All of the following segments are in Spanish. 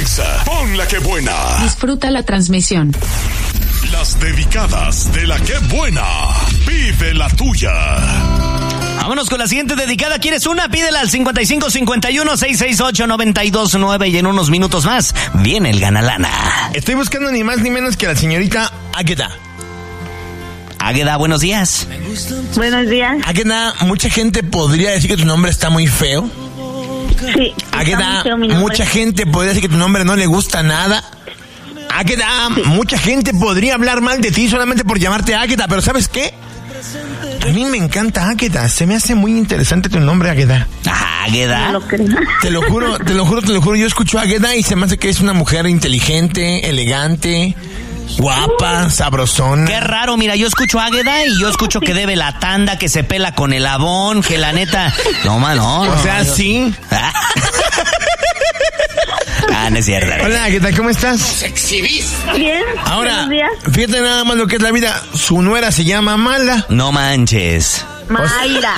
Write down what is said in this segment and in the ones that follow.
Exa, pon la que buena. Disfruta la transmisión. Las dedicadas de la que buena. Vive la tuya. Vámonos con la siguiente dedicada. ¿Quieres una? Pídela al 5551-668-929 y en unos minutos más viene el Ganalana. Estoy buscando ni más ni menos que la señorita Águeda. Águeda, buenos días. Buenos días. Águeda, mucha gente podría decir que tu nombre está muy feo. Sí. Águeda, mucha gente podría decir que tu nombre no le gusta nada. Águeda, mucha gente podría hablar mal de ti solamente por llamarte Águeda, pero ¿sabes qué? A mí me encanta Águeda, se me hace muy interesante tu nombre, Águeda. ¿Águeda? No lo creo. Te lo juro, yo escucho a Águeda y se me hace que es una mujer inteligente, elegante, guapa, sabrosona. Qué raro, mira, yo escucho a Águeda y yo escucho que debe la tanda, que se pela con el abón, que la neta... No, o sea, sí. No es cierto. Hola, ¿qué tal? ¿Cómo estás? Bien. Ahora, Buenos días. fíjate nada más lo que es la vida. Su nuera se llama Mala. No manches. Mayra.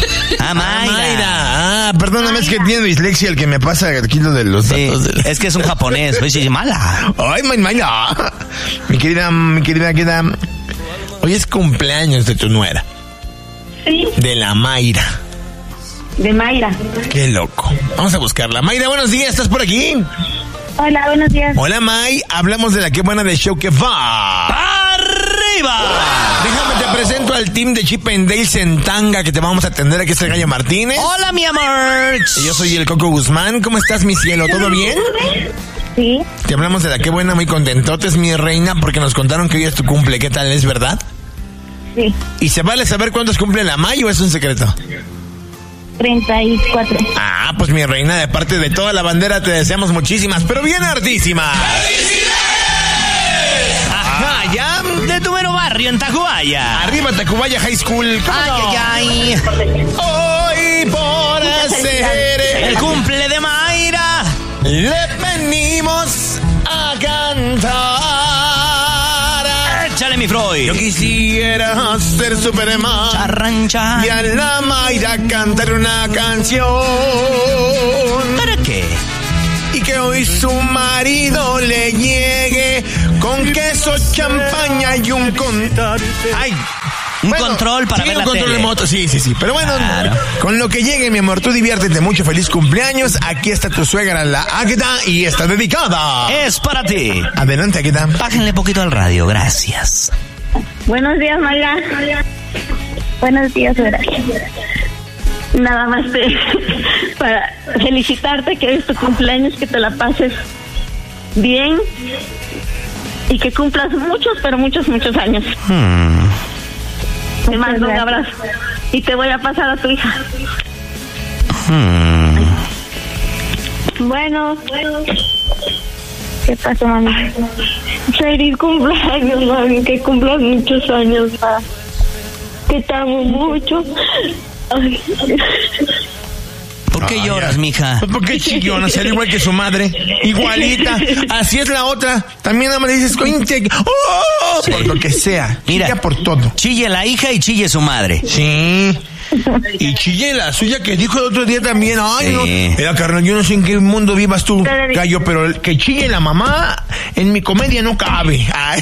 Mayra. Perdóname, es que tiene dislexia el que me pasa aquí lo de los datos. Es que es un japonés. Oye, Mala. Ay, Mayra. Mi querida Águeda, hoy es cumpleaños de tu nuera. Sí. De la Mayra. De Mayra. Qué loco. Vamos a buscarla. Mayra, buenos días, ¿estás por aquí? Hola, buenos días. Hola, May. Hablamos de la que buena de show que va. ¡Arriba! Déjame te presento al team de Chip and Dale en tanga que te vamos a atender. Aquí está el Gallo Martínez. Hola, mi amor. Y yo soy el Coco Guzmán. ¿Cómo estás, mi cielo? ¿Todo bien? Sí. Te hablamos de la que buena, muy contentotes, mi reina, porque nos contaron que hoy es tu cumple. ¿Qué tal? ¿Es verdad? Sí. ¿Y se vale saber cuántos cumple la May o es un secreto? 34. Pues mi reina, de parte de toda la bandera te deseamos muchísimas, pero bien hartísimas. Ajá, ya de tu mero barrio en Tacubaya. Arriba Tacubaya High School. Ay. Hoy por hacer El cumple de Mayra. le venimos a cantar. Échale, mi Freud. Yo quisiera ser Superman Charrancha. y a la Mayra cantar una canción. ¿Para qué? Y que hoy su marido le llegue con queso, champaña y un control. Un control para ver un la control tele. remoto, sí. Pero bueno, Claro. Con lo que llegue, mi amor, tú diviértete mucho. Feliz cumpleaños. Aquí está tu suegra, la Águeda, y está dedicada. Es para ti. Adelante, Águeda. Bájenle poquito al radio, gracias. Buenos días, Mayra. Buenos días, Vera. Nada más para felicitarte que es tu cumpleaños, que te la pases bien y que cumplas muchos, pero muchos años. Te mando un abrazo y te voy a pasar a tu hija. Bueno. ¿Qué pasó, mami? Feliz cumpleaños, mami, que cumplas muchos años más. Que te amo mucho. Ay. ¿Por qué lloras, mija? Pues porque chillona, ser igual que su madre. Igualita. Así es la otra. También nada más le dices, ¡oh! Sí. Por lo que sea. Mira, chilla por todo. Chille la hija y chille su madre. Sí. Y chille la suya que dijo el otro día también. Ay, Sí. no. Mira, carnal, yo no sé en qué mundo vivas tú, Gallo, pero el que chille la mamá en mi comedia no cabe. Ay.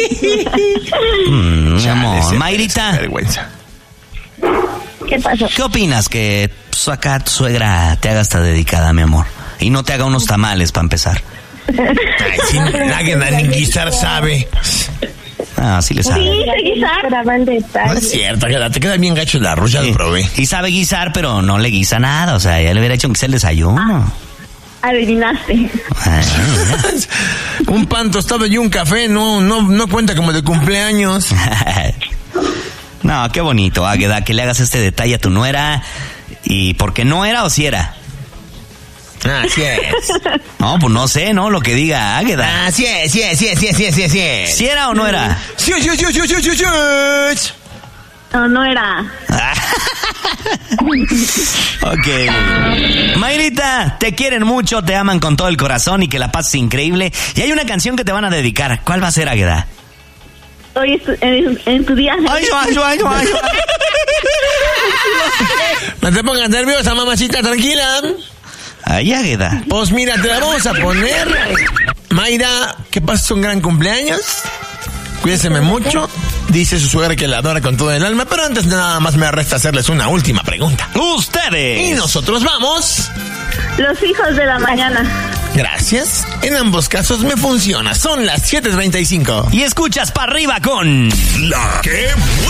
Mi Chale, amor. qué Mayrita, vergüenza. ¿Qué pasó? ¿qué opinas que acá tu suegra te haga esta dedicada, mi amor? Y no te haga unos tamales para empezar. Ay, sí, nadie ni guisar sabe. Ah, sí le sabe. Sí, sé guisar. No es cierto, te queda bien gacho la arroz, ya lo probé. Y sabe guisar, pero no le guisa nada. O sea, ya le hubiera hecho que sea el desayuno. Adivinaste. Ay, Un pan tostado y un café no cuenta como de cumpleaños. No, qué bonito, Águeda, que le hagas este detalle a tu nuera. ¿Y porque no era o si era? Así es. No, pues no sé, ¿no? Lo que diga Águeda. Así es. ¿Si era o no era? Sí. No era. Ok. Mayrita, te quieren mucho, te aman con todo el corazón y que la pases increíble. Y hay una canción que te van a dedicar. ¿Cuál va a ser, Águeda? Hoy en tu día. Ay. No te pongas nerviosa, mamacita, tranquila. Ay, Águeda. Pues mira, te la vamos a poner. Mayra, que pases un gran cumpleaños. Cuídeseme mucho. Dice su suegra que la adora con todo el alma, pero antes nada más me resta hacerles una última pregunta. ¡Ustedes! Y nosotros vamos... Los hijos de la mañana. Gracias. En ambos casos me funciona. Son las 7:35. Y escuchas para arriba con... La que